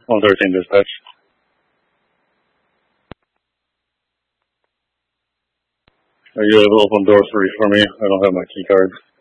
113 dispatch. Are you able to open door 3 for me? I don't have my key card.